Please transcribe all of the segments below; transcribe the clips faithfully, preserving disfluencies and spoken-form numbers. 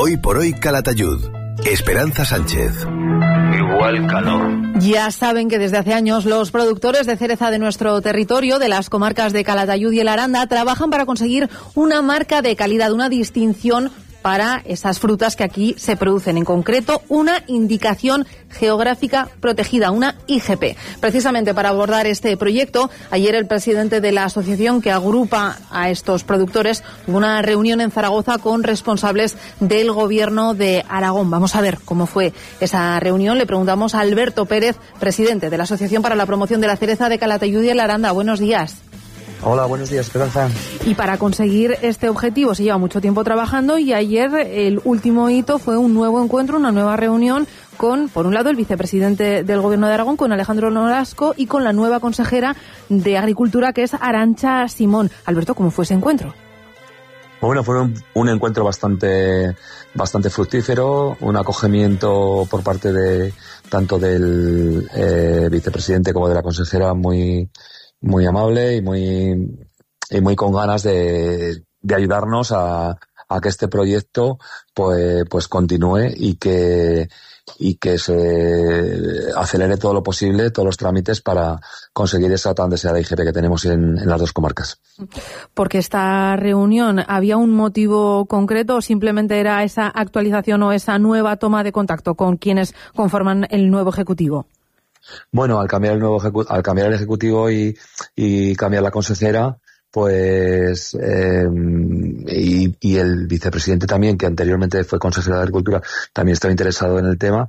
Hoy por hoy Calatayud. Esperanza Sánchez. Igual calor. Ya saben que desde hace años los productores de cereza de nuestro territorio, de las comarcas de Calatayud y el Aranda, trabajan para conseguir una marca de calidad, una distinción para esas frutas que aquí se producen. En concreto, una indicación geográfica protegida, una I G P. Precisamente para abordar este proyecto, ayer el presidente de la asociación que agrupa a estos productores tuvo una reunión en Zaragoza con responsables del gobierno de Aragón. Vamos a ver cómo fue esa reunión. Le preguntamos a Alberto Pérez, presidente de la Asociación para la Promoción de la Cereza de Calatayud y el Aranda. Buenos días. Hola, buenos días, Esperanza. Y para conseguir este objetivo se lleva mucho tiempo trabajando y ayer el último hito fue un nuevo encuentro, una nueva reunión con, por un lado, el vicepresidente del Gobierno de Aragón, con Alejandro Nolasco, y con la nueva consejera de Agricultura, que es Arantxa Simón. Alberto, ¿cómo fue ese encuentro? Bueno, fue un, un encuentro bastante bastante fructífero, un acogimiento por parte de tanto del eh, vicepresidente como de la consejera muy muy amable y muy y muy con ganas de, de ayudarnos a, a que este proyecto pues pues continúe y que y que se acelere todo lo posible, todos los trámites para conseguir esa tan deseada I G P que tenemos en, en las dos comarcas. Porque esta reunión, ¿había un motivo concreto o simplemente era esa actualización o esa nueva toma de contacto con quienes conforman el nuevo ejecutivo? Bueno, al cambiar el nuevo ejecu- al cambiar el ejecutivo y, y cambiar la consejera, pues eh, y, y el vicepresidente también, que anteriormente fue consejero de Agricultura, también estaba interesado en el tema,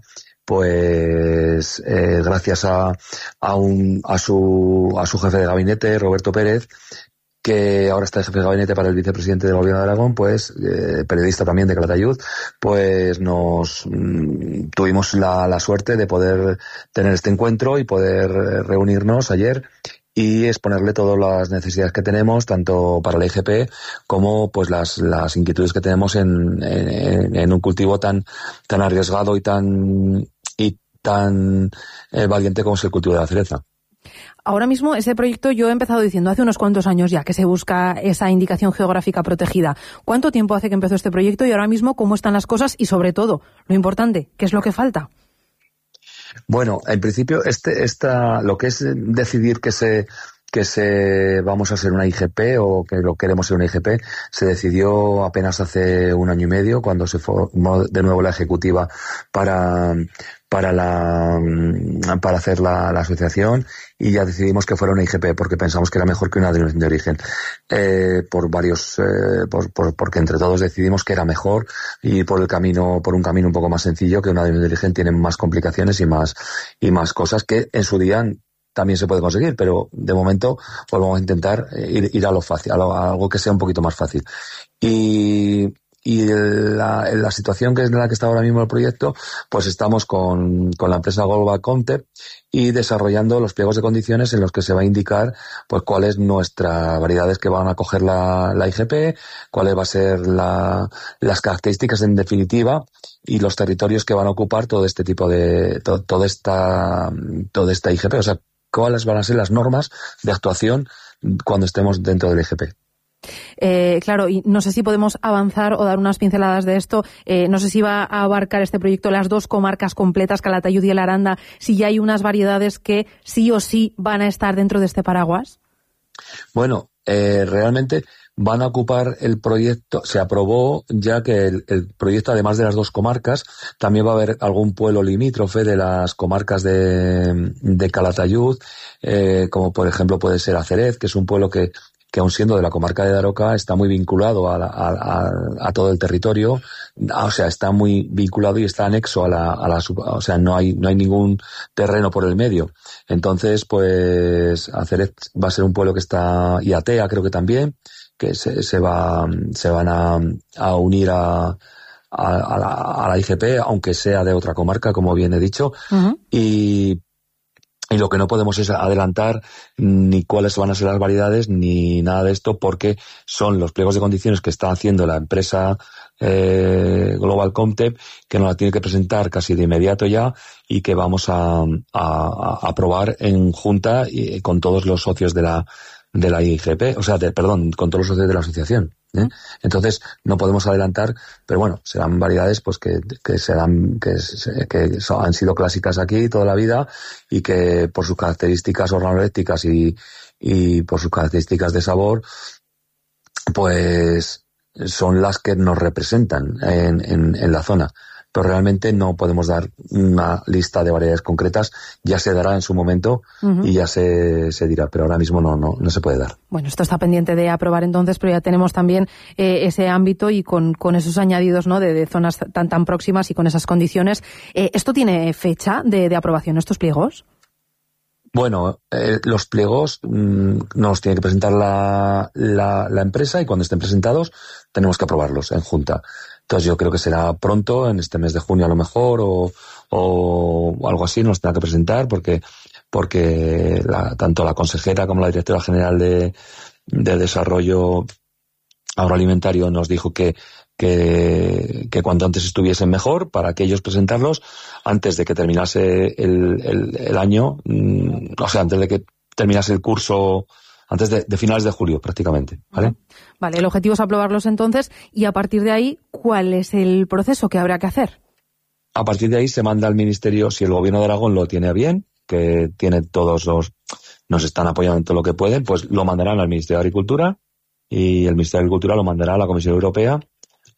pues eh, gracias a a un a su a su jefe de gabinete, Roberto Pérez, que ahora está el jefe de gabinete para el vicepresidente del Gobierno de Aragón, pues eh, periodista también de Calatayud, pues nos mmm, tuvimos la, la suerte de poder tener este encuentro y poder reunirnos ayer y exponerle todas las necesidades que tenemos, tanto para la I G P como pues las las inquietudes que tenemos en, en, en un cultivo tan tan arriesgado y tan y tan eh, valiente como es el cultivo de la cereza. Ahora mismo ese proyecto, yo he empezado diciendo hace unos cuantos años ya que se busca esa indicación geográfica protegida. ¿Cuánto tiempo hace que empezó este proyecto y ahora mismo cómo están las cosas? Y sobre todo, lo importante, ¿qué es lo que falta? Bueno, en principio este esta lo que es decidir que se que se vamos a hacer una I G P o que lo queremos ser una I G P se decidió apenas hace un año y medio cuando se formó de nuevo la ejecutiva para para la para hacer la, la asociación y ya decidimos que fuera una I G P porque pensamos que era mejor que una denominación de origen eh, por varios eh, por, por, porque entre todos decidimos que era mejor y por el camino por un camino un poco más sencillo, que una denominación de origen tiene más complicaciones y más y más cosas que en su día también se puede conseguir, pero de momento pues vamos a intentar ir, ir a lo fácil, a, lo, a algo que sea un poquito más fácil. Y, y la, la situación que es en la que está ahora mismo el proyecto, pues estamos con, con la empresa Global Concept y desarrollando los pliegos de condiciones en los que se va a indicar pues cuáles nuestras variedades que van a coger la, la I G P, cuáles va a ser la, las características en definitiva y los territorios que van a ocupar todo este tipo de, to, toda esta, toda esta I G P, o sea, cuáles van a ser las normas de actuación cuando estemos dentro del I G P. Eh, claro, y no sé si podemos avanzar o dar unas pinceladas de esto. Eh, no sé si va a abarcar este proyecto las dos comarcas completas, Calatayud y el Aranda, si ya hay unas variedades que sí o sí van a estar dentro de este paraguas. Bueno, eh, realmente van a ocupar el proyecto, se aprobó ya que el, el proyecto, además de las dos comarcas, también va a haber algún pueblo limítrofe de las comarcas de, de Calatayud, eh, como por ejemplo puede ser Acérez, que es un pueblo que que aun siendo de la comarca de Daroca está muy vinculado a, la, a, a, a todo el territorio, o sea, está muy vinculado y está anexo a la, a la, o sea, no hay, no hay ningún terreno por el medio. Entonces, pues, Acérez va a ser un pueblo que está, y Atea creo que también, que se, se va, se van a, a unir a, a, a, la, a la I G P, aunque sea de otra comarca, como bien he dicho, uh-huh. y Y lo que no podemos es adelantar ni cuáles van a ser las variedades ni nada de esto, porque son los pliegos de condiciones que está haciendo la empresa eh, Global Concept, que nos la tiene que presentar casi de inmediato ya y que vamos a, a, a aprobar en junta y con todos los socios de la de la I G P, o sea, de, perdón, con todos los socios de la asociación. ¿eh? Entonces no podemos adelantar, pero bueno, serán variedades pues que, que serán que, que son, han sido clásicas aquí toda la vida y que por sus características organolépticas y, y por sus características de sabor, pues son las que nos representan en, en, en la zona. Pero realmente no podemos dar una lista de variedades concretas, ya se dará en su momento uh-huh. y ya se, se dirá, pero ahora mismo no, no, no se puede dar. Bueno, esto está pendiente de aprobar entonces, pero ya tenemos también eh, ese ámbito y con, con esos añadidos, ¿no?, de, de zonas tan tan próximas y con esas condiciones. Eh, ¿Esto tiene fecha de, de aprobación, estos pliegos? Bueno, eh, los pliegos mmm, nos tiene que presentar la, la, la empresa y cuando estén presentados tenemos que aprobarlos en junta. Entonces yo creo que será pronto, en este mes de junio a lo mejor, o, o algo así, nos tendrá que presentar, porque porque la, tanto la consejera como la directora general de, de Desarrollo Agroalimentario nos dijo que, que, que cuanto antes estuviesen mejor, para que ellos presentarlos antes de que terminase el, el, el año, mmm, o sea, antes de que terminase el curso, antes de, de finales de julio prácticamente, ¿vale? Vale, el objetivo es aprobarlos entonces y a partir de ahí, ¿cuál es el proceso que habrá que hacer? A partir de ahí se manda al Ministerio, si el Gobierno de Aragón lo tiene a bien, que tiene todos los, nos están apoyando en todo lo que pueden, pues lo mandarán al Ministerio de Agricultura y el Ministerio de Agricultura lo mandará a la Comisión Europea